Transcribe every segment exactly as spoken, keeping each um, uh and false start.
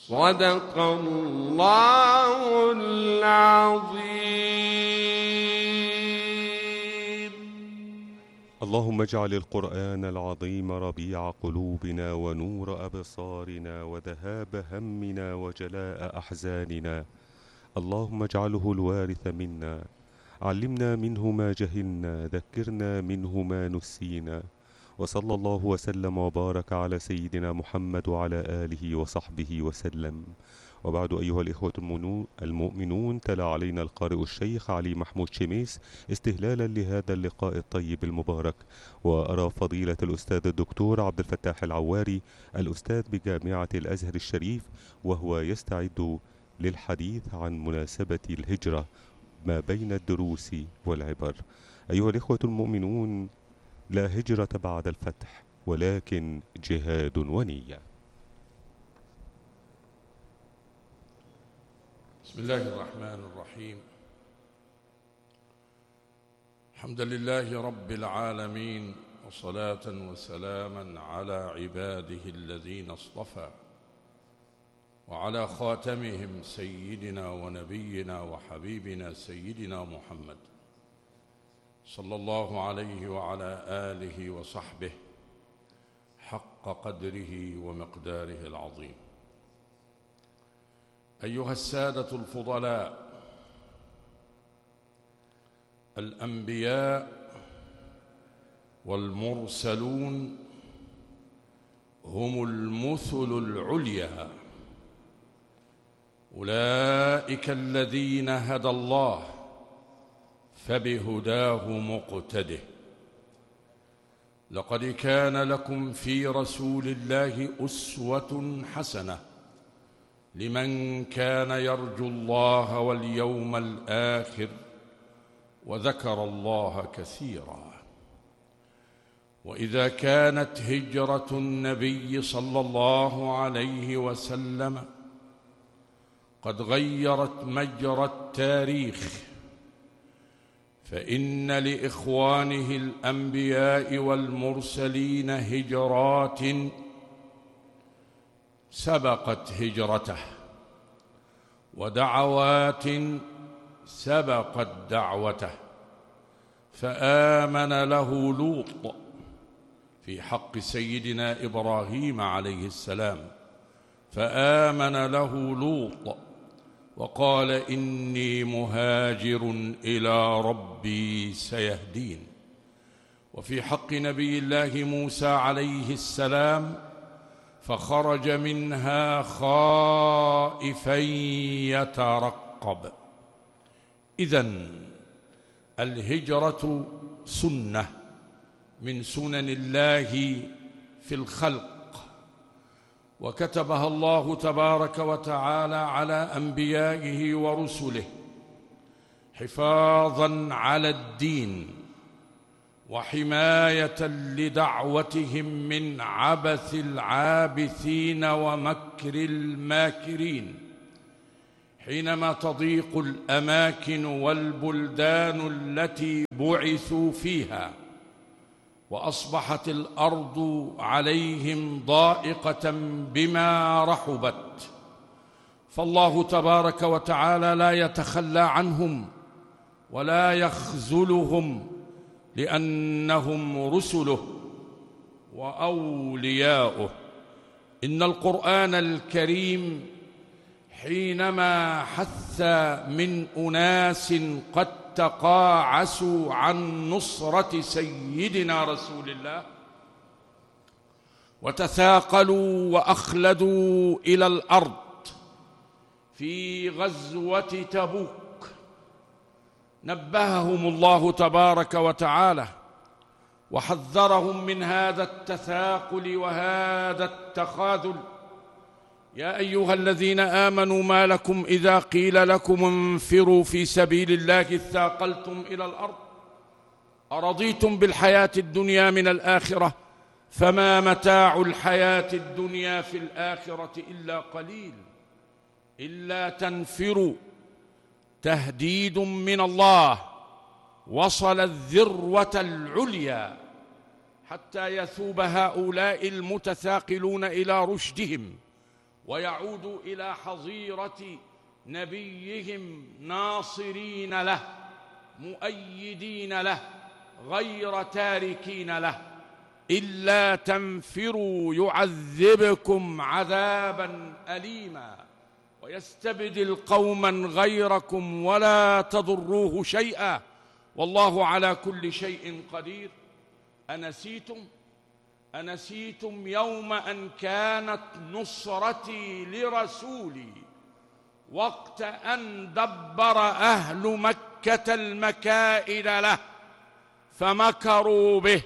صدق الله العظيم. اللهم اجعل القرآن العظيم ربيع قلوبنا ونور أبصارنا وذهاب همنا وجلاء أحزاننا. اللهم اجعله الوارث منا، علمنا منه ما جهلنا، ذكرنا منه ما نسينا. وصلى الله وسلم وبارك على سيدنا محمد وعلى آله وصحبه وسلم. وبعد، أيها الإخوة المؤمنون، تلا علينا القارئ الشيخ علي محمود شميس استهلالا لهذا اللقاء الطيب المبارك، وأرى فضيلة الأستاذ الدكتور عبد الفتاح العواري الأستاذ بجامعة الأزهر الشريف وهو يستعد للحديث عن مناسبة الهجرة ما بين الدروس والعبر. أيها الإخوة المؤمنون، لا هجرة بعد الفتح، ولكن جهاد ونية. بسم الله الرحمن الرحيم. الحمد لله رب العالمين، وصلاة وسلاما على عباده الذين اصطفى، وعلى خاتمهم سيدنا ونبينا وحبيبنا سيدنا محمد صلى الله عليه وعلى آله وصحبه حق قدره ومقداره العظيم. أيها السادة الفضلاء، الأنبياء والمرسلون هم المثل العليا، أولئك الذين هدى الله فبهداه مقتده. لقد كان لكم في رسول الله أسوة حسنة لمن كان يرجو الله واليوم الآخر وذكر الله كثيرا. وإذا كانت هجرة النبي صلى الله عليه وسلم قد غيرت مجرى التاريخ، فإن لإخوانه الأنبياء والمرسلين هجرات سبقت هجرته، ودعوات سبقت دعوته. فآمن له لوط في حق سيدنا إبراهيم عليه السلام، فآمن له لوط وقال إني مهاجر إلى ربي سيهدين. وفي حق نبي الله موسى عليه السلام فخرج منها خائفا يترقب. إذن الهجرة سنة من سنن الله في الخلق، وكتبها الله تبارك وتعالى على أنبيائه ورسله حفاظا على الدين وحماية لدعوتهم من عبث العابثين ومكر الماكرين. حينما تضيق الأماكن والبلدان التي بعثوا فيها وأصبحت الأرض عليهم ضائقة بما رحبت، فالله تبارك وتعالى لا يتخلى عنهم ولا يخذلهم، لأنهم رسله وأولياؤه. إن القرآن الكريم حينما حث من أناس قد تقاعسوا عن نصرة سيدنا رسول الله وتثاقلوا وأخلدوا إلى الأرض في غزوة تبوك، نبههم الله تبارك وتعالى وحذرهم من هذا التثاقل وهذا التخاذل. يا أيها الذين آمنوا ما لكم إذا قيل لكم انفروا في سبيل الله اثاقلتم إلى الأرض أرضيتم بالحياة الدنيا من الآخرة فما متاع الحياة الدنيا في الآخرة إلا قليل إلا تنفروا تهديد من الله وصل الذروة العليا حتى يثوب هؤلاء المتثاقلون إلى رشدهم ويعودوا إلى حظيرة نبيهم ناصرين له مؤيدين له غير تاركين له. إلا تنفروا يعذبكم عذابا أليما ويستبدل قوما غيركم ولا تضروه شيئا والله على كل شيء قدير. أنسيتم أنسيتم يوم أن كانت نصرتي لرسولي وقت أن دبر أهل مكة المكائد له فمكروا به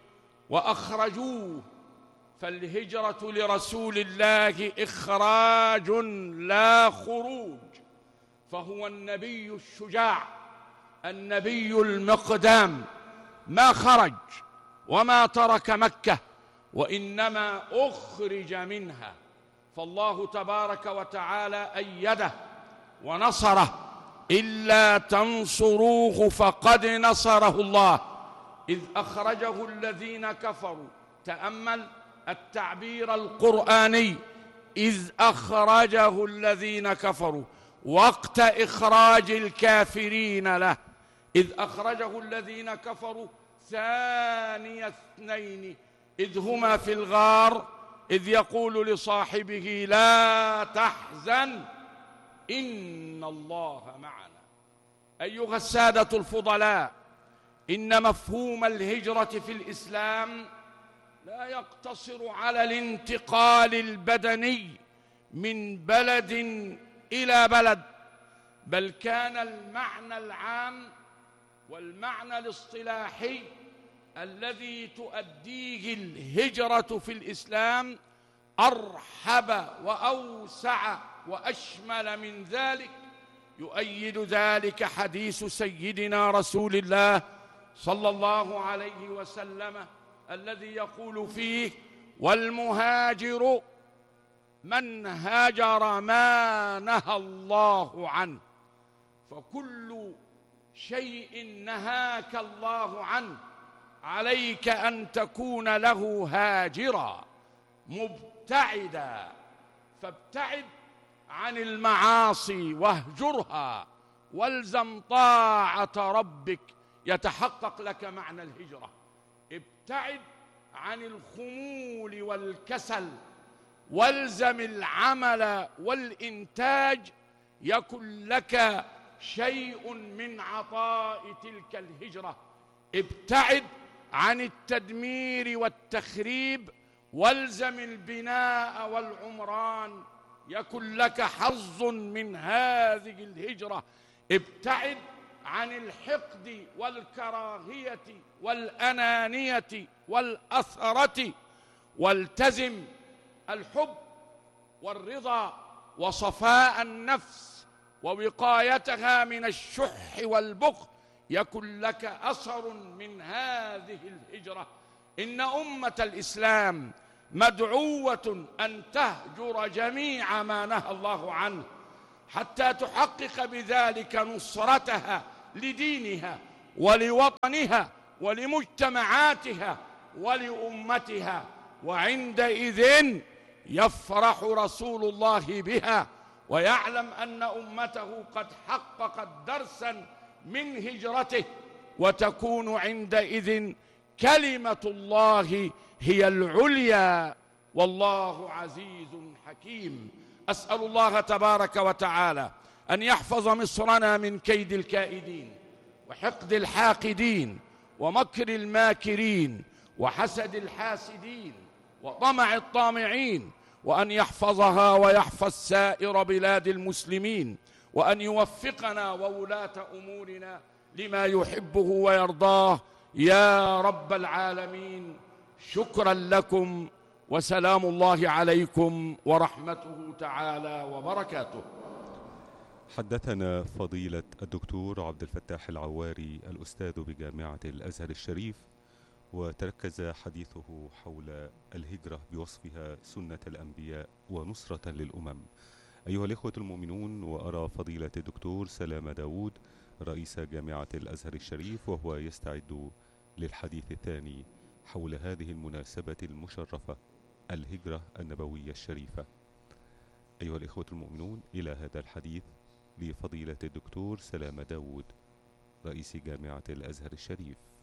وأخرجوه. فالهجرة لرسول الله إخراج لا خروج، فهو النبي الشجاع النبي المقدام، ما خرج وما ترك مكة وإنما أخرج منها. فالله تبارك وتعالى أيده ونصره. إلا تنصروه فقد نصره الله إذ أخرجه الذين كفروا. تأمل التعبير القرآني، إذ أخرجه الذين كفروا، وقت إخراج الكافرين له. إذ أخرجه الذين كفروا ثاني اثنين إذ هما في الغار إذ يقول لصاحبه لا تحزن إن الله معنا. أيها السادة الفضلاء، إن مفهوم الهجرة في الإسلام لا يقتصر على الانتقال البدني من بلد إلى بلد، بل كان المعنى العام والمعنى الاصطلاحي الذي تؤديه الهجرة في الإسلام أرحب وأوسع وأشمل من ذلك. يؤيد ذلك حديث سيدنا رسول الله صلى الله عليه وسلم الذي يقول فيه: والمهاجر من هاجر ما نهى الله عنه. فكل شيء نهاك الله عنه عليك أن تكون له هاجرا مبتعدا. فابتعد عن المعاصي واهجرها والزم طاعة ربك يتحقق لك معنى الهجرة. ابتعد عن الخمول والكسل والزم العمل والإنتاج يكن لك شيء من عطاء تلك الهجرة. ابتعد عن التدمير والتخريب والزم البناء والعمران يكن لك حظ من هذه الهجرة. ابتعد عن الحقد والكراهية والأنانية والأثرة، والتزم الحب والرضا وصفاء النفس ووقايتها من الشح والبخل يكن لك أثر من هذه الهجرة. إن أمة الإسلام مدعوة أن تهجر جميع ما نهى الله عنه حتى تحقق بذلك نصرتها لدينها ولوطنها ولمجتمعاتها ولأمتها. وعندئذ يفرح رسول الله بها ويعلم أن أمته قد حققت درسا من هجرته، وتكون عندئذ كلمة الله هي العليا والله عزيز حكيم. أسأل الله تبارك وتعالى أن يحفظ مصرنا من كيد الكائدين وحقد الحاقدين ومكر الماكرين وحسد الحاسدين وطمع الطامعين، وأن يحفظها ويحفظ سائر بلاد المسلمين، وأن يوفقنا وولاة أمورنا لما يحبه ويرضاه يا رب العالمين. شكرا لكم وسلام الله عليكم ورحمته تعالى وبركاته. حدثنا فضيلة الدكتور عبد الفتاح العواري الأستاذ بجامعة الأزهر الشريف، وتركز حديثه حول الهجرة بوصفها سنة الأنبياء ونصرة للأمم. أيها الإخوة المؤمنون، وأرى فضيلة الدكتور سلام داود رئيس جامعة الأزهر الشريف وهو يستعد للحديث الثاني حول هذه المناسبة المشرفة، الهجرة النبوية الشريفة. أيها الإخوة المؤمنون، إلى هذا الحديث لفضيلة الدكتور سلامة داود رئيس جامعة الأزهر الشريف.